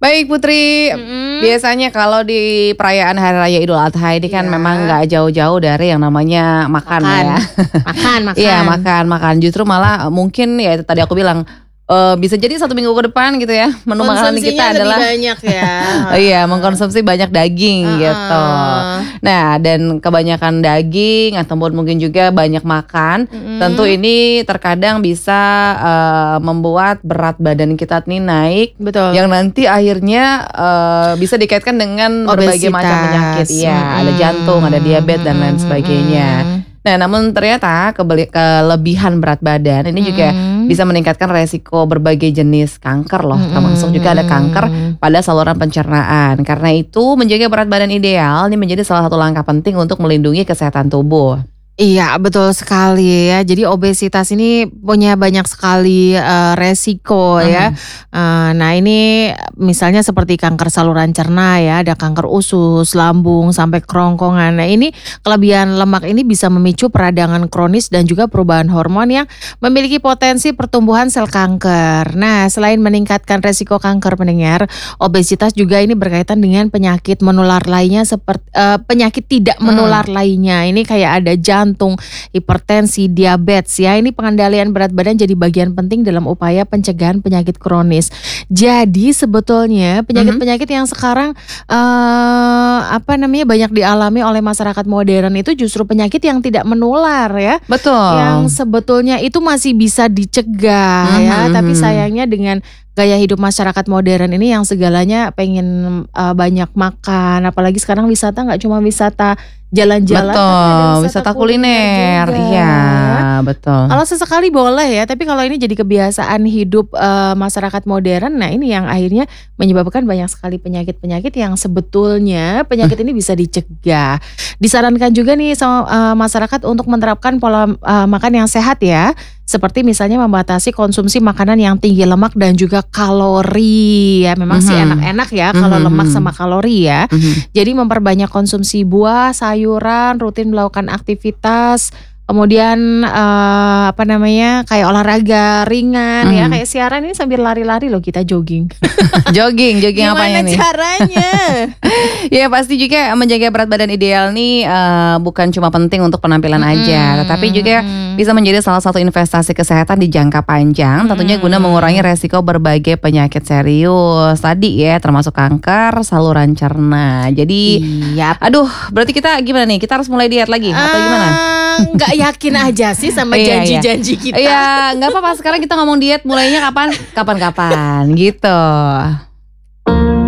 Baik Putri, biasanya kalau di perayaan Hari Raya Idul Adha ini kan memang nggak jauh-jauh dari yang namanya makan ya. Makan. Iya makan. Justru malah mungkin ya tadi aku bilang bisa jadi 1 minggu ke depan gitu ya menu makanan kita adalah lebih banyak ya. iya mengkonsumsi banyak daging gitu. Nah dan kebanyakan daging ataupun mungkin juga banyak makan, tentu ini terkadang bisa membuat berat badan kita nih naik. Betul. Yang nanti akhirnya bisa dikaitkan dengan berbagai macam penyakit. Iya, ada jantung, ada diabetes dan lain sebagainya. Nah, namun ternyata kelebihan berat badan ini juga bisa meningkatkan resiko berbagai jenis kanker loh. Termasuk juga ada kanker pada saluran pencernaan. Karena itu menjaga berat badan ideal ini menjadi salah satu langkah penting untuk melindungi kesehatan tubuh. Iya betul sekali ya. Jadi obesitas ini punya banyak sekali resiko ya. Nah ini misalnya seperti kanker saluran cerna ya, ada kanker usus, lambung sampai kerongkongan. Nah ini kelebihan lemak ini bisa memicu peradangan kronis dan juga perubahan hormon yang memiliki potensi pertumbuhan sel kanker. Nah selain meningkatkan resiko kanker pendengar, obesitas juga ini berkaitan dengan penyakit menular lainnya seperti penyakit tidak menular lainnya. Ini kayak ada jantung, hipertensi, diabetes ya. Ini pengendalian berat badan jadi bagian penting dalam upaya pencegahan penyakit kronis. Jadi sebetulnya penyakit-penyakit yang sekarang banyak dialami oleh masyarakat modern itu justru penyakit yang tidak menular ya. Betul. Yang sebetulnya itu masih bisa dicegah ya. Tapi sayangnya dengan gaya hidup masyarakat modern ini yang segalanya pengen banyak makan, apalagi sekarang wisata nggak cuma wisata jalan-jalan, betul, tapi ada wisata kuliner juga. iya betul. Kalau sesekali boleh ya, tapi kalau ini jadi kebiasaan hidup masyarakat modern, nah ini yang akhirnya menyebabkan banyak sekali penyakit-penyakit yang sebetulnya penyakit ini bisa dicegah. Disarankan juga nih sama masyarakat untuk menerapkan pola makan yang sehat ya. Seperti misalnya membatasi konsumsi makanan yang tinggi lemak dan juga kalori ya. Memang sih enak-enak ya kalau lemak sama kalori ya. Jadi memperbanyak konsumsi buah, sayuran, rutin melakukan aktivitas. Kemudian kayak olahraga ringan ya, kayak siaran ini sambil lari-lari loh kita jogging. jogging apanya nih? Gimana caranya? Ya pasti juga menjaga berat badan ideal nih bukan cuma penting untuk penampilan aja, tetapi juga bisa menjadi salah satu investasi kesehatan di jangka panjang, tentunya guna mengurangi resiko berbagai penyakit serius tadi ya, termasuk kanker saluran cerna. Jadi aduh berarti kita gimana nih, kita harus mulai diet lagi atau gimana? Nggak yakin aja sih sama janji-janji kita. Iya nggak apa-apa, sekarang kita ngomong diet mulainya kapan gitu.